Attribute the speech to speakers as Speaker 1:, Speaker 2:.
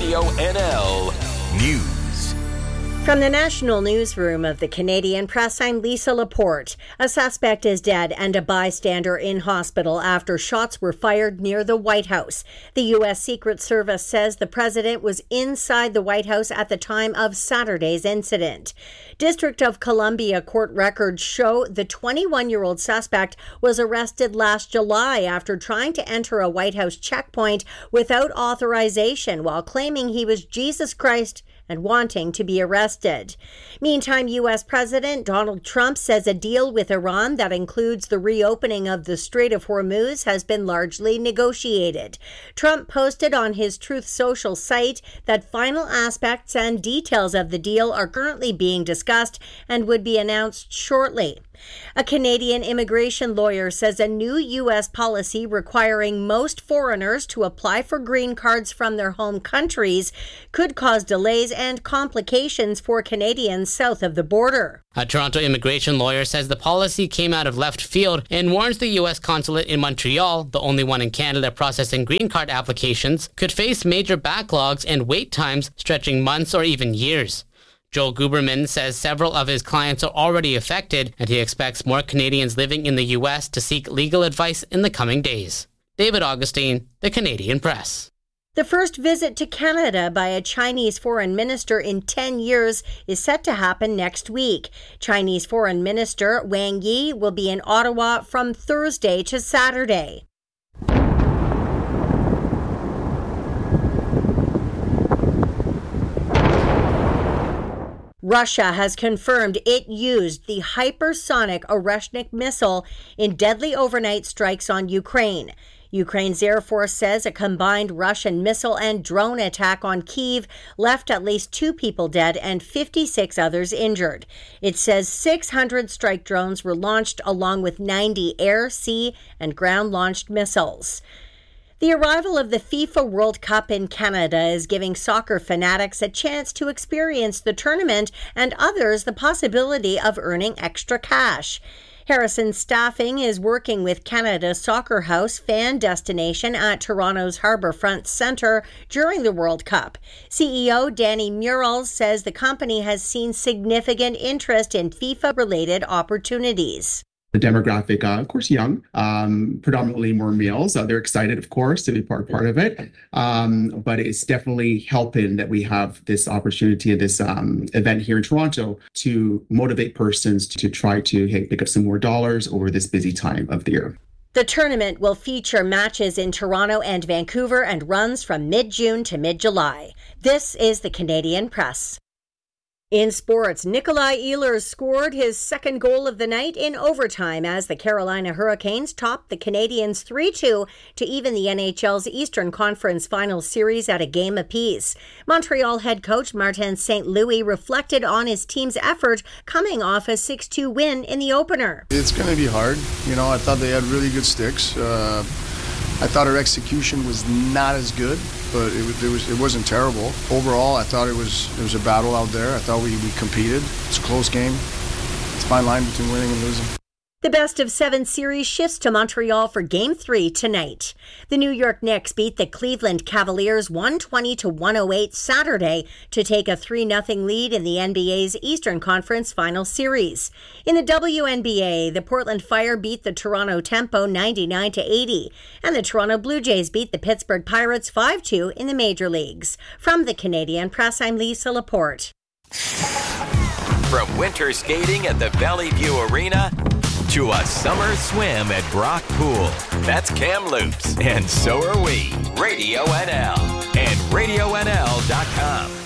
Speaker 1: Radio NL News.
Speaker 2: From the National Newsroom of the Canadian Press, I'm Lisa Laporte. A suspect is dead and a bystander in hospital after shots were fired near the White House. The U.S. Secret Service says the president was inside the White House at the time of Saturday's incident. District of Columbia court records show the 21-year-old suspect was arrested last July after trying to enter a White House checkpoint without authorization while claiming he was Jesus Christ and wanting to be arrested. Meantime, U.S. President Donald Trump says a deal with Iran that includes the reopening of the Strait of Hormuz has been largely negotiated. Trump posted on his Truth Social site that final aspects and details of the deal are currently being discussed and would be announced shortly. A Canadian immigration lawyer says a new U.S. policy requiring most foreigners to apply for green cards from their home countries could cause delays and complications for Canadians south of the border.
Speaker 3: A Toronto immigration lawyer says the policy came out of left field and warns the U.S. consulate in Montreal, the only one in Canada processing green card applications, could face major backlogs and wait times stretching months or even years. Joel Guberman says several of his clients are already affected, and he expects more Canadians living in the U.S. to seek legal advice in the coming days. David Augustine, The Canadian Press.
Speaker 2: The first visit to Canada by a Chinese foreign minister in 10 years is set to happen next week. Chinese Foreign Minister Wang Yi will be in Ottawa from Thursday to Saturday. Russia has confirmed it used the hypersonic Oreshnik missile in deadly overnight strikes on Ukraine. Ukraine's Air Force says a combined Russian missile and drone attack on Kyiv left at least 2 people dead and 56 others injured. It says 600 strike drones were launched along with 90 air, sea, and ground-launched missiles. The arrival of the FIFA World Cup in Canada is giving soccer fanatics a chance to experience the tournament and others the possibility of earning extra cash. Harrison Staffing is working with Canada Soccer House fan destination at Toronto's Harbourfront Centre during the World Cup. CEO Danny Murrell says the company has seen significant interest in FIFA-related opportunities.
Speaker 4: The demographic, of course, young, predominantly more males. They're excited, of course, to be part of it. But it's definitely helping that we have this opportunity at this event here in Toronto to motivate persons to try to pick up some more dollars over this busy time of the year.
Speaker 2: The tournament will feature matches in Toronto and Vancouver and runs from mid-June to mid-July. This is the Canadian Press. In sports, Nikolai Ehlers scored his second goal of the night in overtime as the Carolina Hurricanes topped the Canadiens 3-2 to even the NHL's Eastern Conference Final Series at a game apiece. Montreal head coach Martin St. Louis reflected on his team's effort coming off a 6-2 win in the opener.
Speaker 5: It's going to be hard. I thought they had really good sticks. I thought our execution was not as good, but it wasn't terrible. Overall, I thought it was a battle out there. I thought we competed. It's a close game. It's a fine line between winning and losing.
Speaker 2: The best-of-7 series shifts to Montreal for Game 3 tonight. The New York Knicks beat the Cleveland Cavaliers 120-108 Saturday to take a 3-0 lead in the NBA's Eastern Conference Final Series. In the WNBA, the Portland Fire beat the Toronto Tempo 99-80, and the Toronto Blue Jays beat the Pittsburgh Pirates 5-2 in the major leagues. From the Canadian Press, I'm Lisa Laporte.
Speaker 1: From winter skating at the Valley View Arena to a summer swim at Brock Pool. That's Kamloops, and so are we. Radio NL and RadioNL.com.